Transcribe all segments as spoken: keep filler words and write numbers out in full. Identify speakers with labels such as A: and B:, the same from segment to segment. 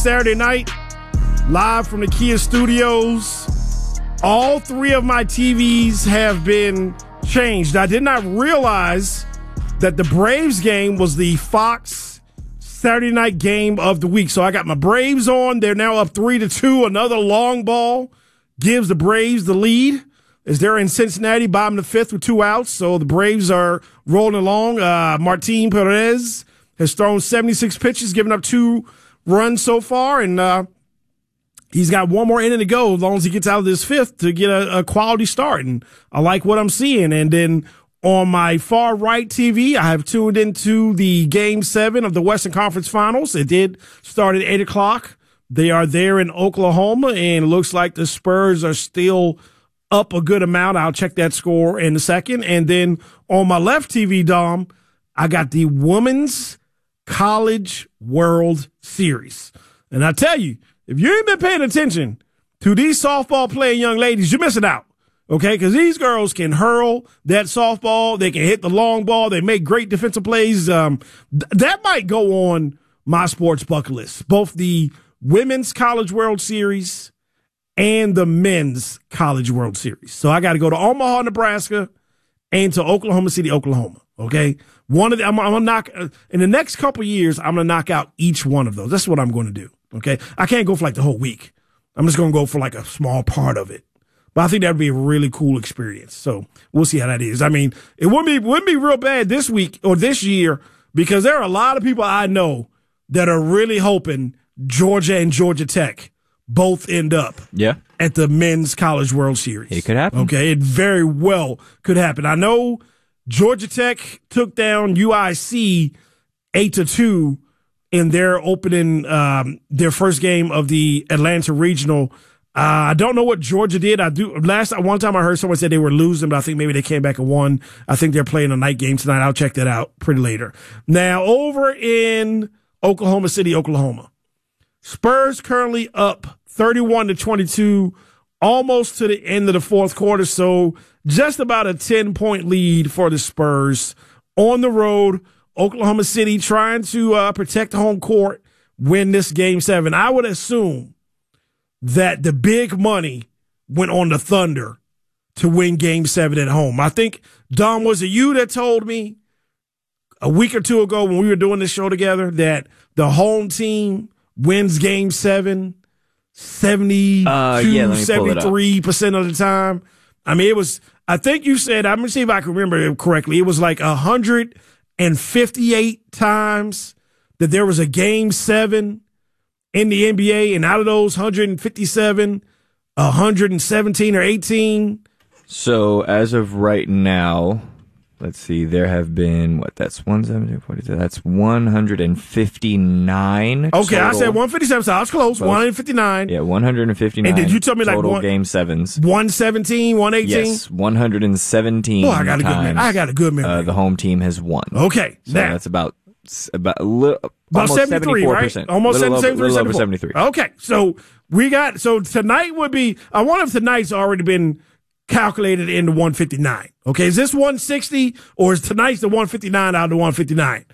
A: Saturday night, live from the Kia studios. All three of my T Vs have been changed. I did not realize that the Braves game was the Fox Saturday night game of the week. So I got my Braves on. They're now up three to two. Another long ball gives the Braves the lead as they're in Cincinnati, bottom of the fifth with two outs. So the Braves are rolling along. Uh, Martin Perez has thrown seventy-six pitches, giving up two runs so far, and uh, he's got one more inning to go as long as he gets out of this fifth to get a, a quality start. And I like what I'm seeing. And then on my far right T V, I have tuned into the Game seven of the Western Conference Finals. It did start at eight o'clock. They are there in Oklahoma, and it looks like the Spurs are still up a good amount. I'll check that score in a second. And then on my left T V, Dom, I got the Women's College World Series. And I tell you, if you ain't been paying attention to these softball playing young ladies, you're missing out. Okay, because these girls can hurl that softball. They can hit the long ball. They make great defensive plays. Um, th- that might go on my sports bucket list. Both the Women's College World Series and the Men's College World Series. So I got to go to Omaha, Nebraska, and to Oklahoma City, Oklahoma. Okay, one of the, I'm, I'm gonna knock uh, in the next couple of years. I'm gonna knock out each one of those. That's what I'm going to do. Okay, I can't go for like the whole week. I'm just going to go for like a small part of it. But I think that'd be a really cool experience. So we'll see how that is. I mean, it wouldn't be, wouldn't be real bad this week or this year because there are a lot of people I know that are really hoping Georgia and Georgia Tech both end up
B: yeah.
A: at the Men's College World Series.
B: It could happen.
A: Okay, it very well could happen. I know Georgia Tech took down U I C eight to two in their opening, um, their first game of the Atlanta Regional. Uh, I don't know what Georgia did. I do. Last one time I heard someone said they were losing, but I think maybe they came back and won. I think they're playing a night game tonight. I'll check that out pretty later. Now over in Oklahoma City, Oklahoma, Spurs currently up thirty-one to twenty-two, almost to the end of the fourth quarter. So just about a ten point lead for the Spurs on the road. Oklahoma City trying to uh, protect the home court, win this game seven. I would assume that the big money went on the Thunder to win game seven at home. I think, Dom, was it you that told me a week or two ago when we were doing this show together that the home team wins game seven seventy-two,
B: uh, yeah,
A: seventy-three percent of the time? I mean, it was, I think you said, I'm going to see if I can remember it correctly. It was like one hundred fifty-eight times that there was a game seven in the N B A, and out of those one hundred fifty-seven, one hundred seventeen or eighteen.
B: So as of right now, let's see, there have been, what, that's one seventy, forty-two, that's one hundred fifty-nine.
A: Okay,
B: total.
A: I said one fifty-seven, so I was close,
B: Both.
A: one hundred fifty-nine.
B: Yeah, one hundred fifty-nine.
A: And did you tell me like
B: total
A: one,
B: game sevens?
A: one seventeen, one eighteen?
B: Yes, one hundred seventeen.
A: Oh, I got a good memory. I got a good memory.
B: Uh, the home team has won.
A: Okay.
B: So
A: now,
B: that's about about a little,
A: about
B: almost
A: seventy-three, right? Almost
B: little,
A: seventy-three,
B: little over seventy-three.
A: Okay, so we got, so tonight would be, I wonder if tonight's already been calculated into one fifty-nine. Okay, is this one sixty or is tonight's the one fifty-nine out of the one fifty-nine?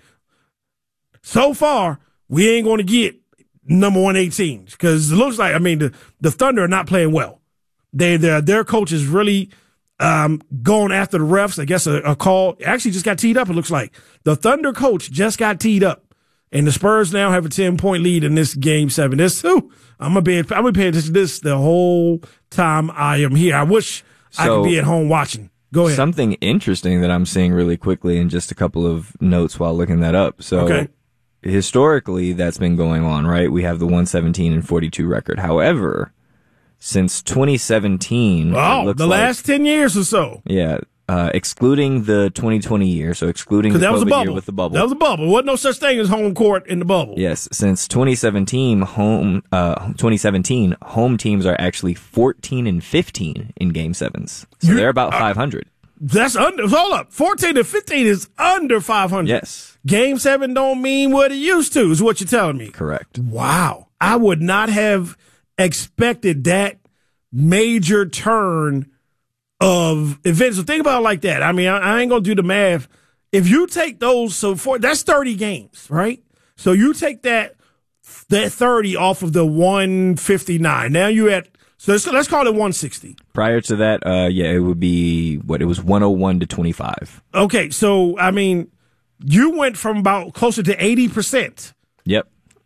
A: So far, we ain't going to get number one eighteen because it looks like, I mean, the, the Thunder are not playing well. They, their their coach is really um, going after the refs. I guess a, a call actually just got teed up, it looks like. The Thunder coach just got teed up. And the Spurs now have a ten-point lead in this game seven. This, ooh, I'm going to be I'm gonna pay attention to this the whole time I am here. I wish so, I could be at home watching. Go ahead.
B: Something interesting that I'm seeing really quickly and just a couple of notes while looking that up. So
A: okay.
B: Historically, that's been going on, right? We have the one seventeen and forty-two record. However, since twenty seventeen,
A: oh, the
B: like,
A: last ten years or so.
B: Yeah. Uh, excluding the twenty twenty year, so excluding the
A: that was a
B: COVID
A: bubble.
B: year with the bubble.
A: That was a bubble. There wasn't no such thing as home court in the bubble.
B: Yes, since twenty seventeen, home uh, twenty seventeen, home teams are actually fourteen and fifteen in game sevens. So
A: you,
B: they're about
A: uh,
B: five hundred.
A: That's under. Hold up, fourteen to fifteen is under five hundred.
B: Yes.
A: Game seven don't mean what it used to. Is what you're telling me.
B: Correct.
A: Wow, I would not have expected that major turn of events. So think about it like that. I mean, I, I ain't gonna do the math. If you take those, so for that's thirty games, right? So you take that that thirty off of the one fifty-nine. Now you at so let's, let's call it one sixty.
B: Prior to that, uh, yeah, it would be what it was one oh one to twenty-five.
A: Okay, so I mean, you went from about closer to eighty percent.
B: Yep.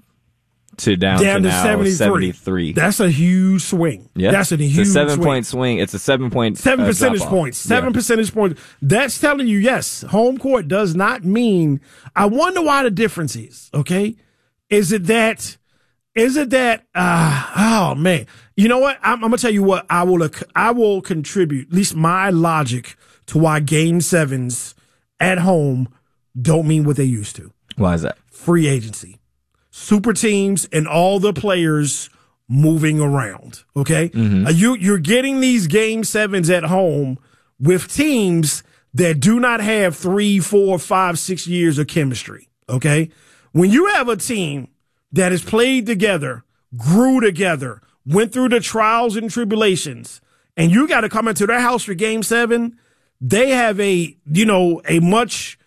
B: To down,
A: down
B: to,
A: to
B: now
A: seventy-three.
B: seventy-three.
A: That's a huge swing.
B: Yeah,
A: that's a huge
B: it's a seven
A: swing.
B: point swing. It's a seven point
A: seven
B: uh,
A: percentage
B: drop-off.
A: points. Seven
B: yeah.
A: percentage points. That's telling you yes, home court does not mean. I wonder why the difference is. Okay, is it that? Is it that? Uh, oh man, you know what? I'm, I'm gonna tell you what. I will. I will contribute at least my logic to why Game Sevens at home don't mean what they used to.
B: Why is that?
A: Free agency. Super teams and all the players moving around. Okay,
B: Mm-hmm.
A: uh, you you're getting these game sevens at home with teams that do not have three, four, five, six years of chemistry. Okay, when you have a team that has played together, grew together, went through the trials and tribulations, and you got to come into their house for game seven, they have a you know a much,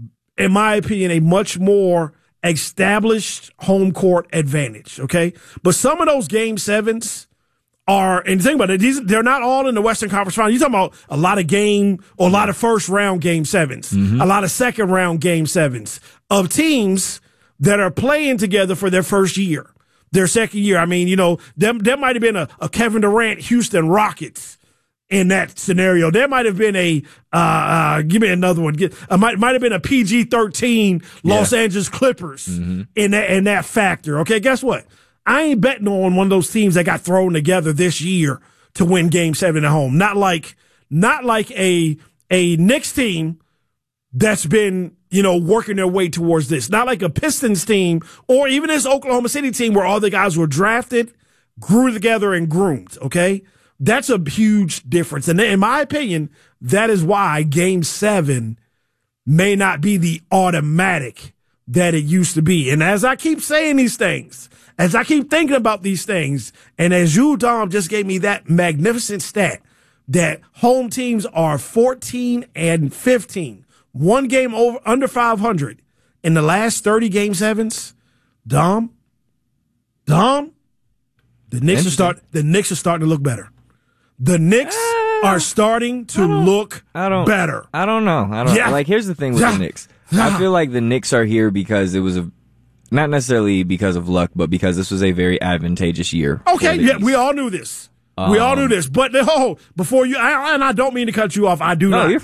A: in my opinion, a much more established home court advantage, okay? But some of those game sevens are, and think about it, these, they're not all in the Western Conference Finals. You're talking about a lot of game, or a lot of first round game sevens, mm-hmm. a lot of second round game sevens of teams that are playing together for their first year, their second year. I mean, you know, there, there might have been a, a Kevin Durant Houston Rockets in that scenario. There might have been a, uh, uh, give me another one. Get, uh, might, might have been a P G thirteen Los
B: yeah.
A: Angeles Clippers
B: mm-hmm.
A: in that, in that factor. Okay. Guess what? I ain't betting on one of those teams that got thrown together this year to win game seven at home. Not like, not like a, a Knicks team that's been, you know, working their way towards this. Not like a Pistons team or even this Oklahoma City team where all the guys were drafted, grew together and groomed. Okay. That's a huge difference. And in my opinion, that is why game seven may not be the automatic that it used to be. And as I keep saying these things, as I keep thinking about these things, and as you, Dom, just gave me that magnificent stat that home teams are fourteen and fifteen, one game over under five hundred in the last thirty game sevens, Dom, Dom, the Knicks are start the Knicks are starting to look better. The Knicks uh, are starting to look
B: I don't,
A: better.
B: I don't know. I don't
A: yeah.
B: like. Here's the thing with
A: yeah.
B: the Knicks. I feel like the Knicks are here because it was a, not necessarily because of luck, but because this was a very advantageous year.
A: Okay, yeah,
B: East.
A: we all knew this.
B: Um,
A: we all knew this. But oh, before you, I, and I don't mean to cut you off. I do
B: no,
A: not.
B: You're